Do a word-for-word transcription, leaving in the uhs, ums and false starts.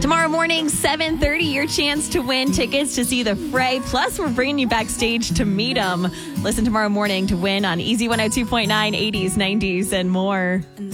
Tomorrow morning, seven thirty, your chance to win tickets to see The Fray. Plus, we're bringing you backstage to meet them. Listen tomorrow morning to win on Easy one oh two point nine, eighties, nineties, and more.